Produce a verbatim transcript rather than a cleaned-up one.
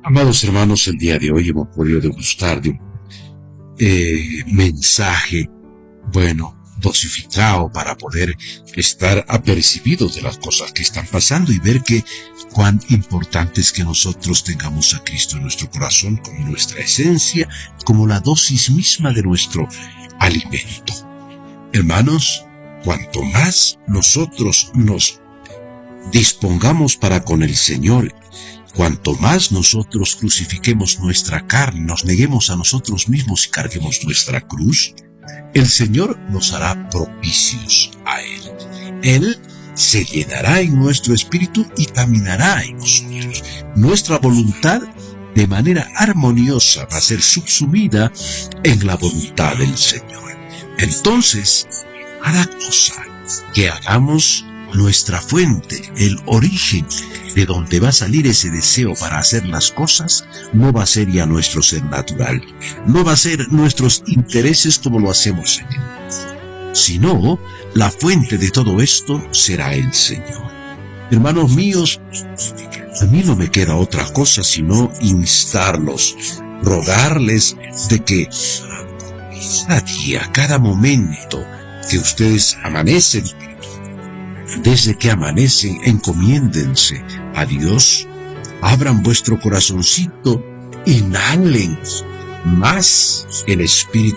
Amados hermanos, el día de hoy hemos podido degustar de un eh, mensaje, bueno, dosificado para poder estar apercibidos de las cosas que están pasando y ver que cuán importante es que nosotros tengamos a Cristo en nuestro corazón como nuestra esencia, como la dosis misma de nuestro alimento. Hermanos, cuanto más nosotros nos dispongamos para con el Señor, cuanto más nosotros crucifiquemos nuestra carne, nos neguemos a nosotros mismos y carguemos nuestra cruz, el Señor nos hará propicios a Él. Él se llenará en nuestro espíritu y caminará en nosotros. Nuestra voluntad, de manera armoniosa, va a ser subsumida en la voluntad del Señor. Entonces, cada cosa que hagamos, nuestra fuente, el origen de donde va a salir ese deseo para hacer las cosas, no va a ser ya nuestro ser natural, no va a ser nuestros intereses como lo hacemos en el, sino la fuente de todo esto será el Señor. Hermanos míos, a mí no me queda otra cosa sino instarlos, rogarles de que cada día, cada momento que ustedes amanecen, desde que amanecen, encomiéndense a Dios, abran vuestro corazoncito, inhalen más el Espíritu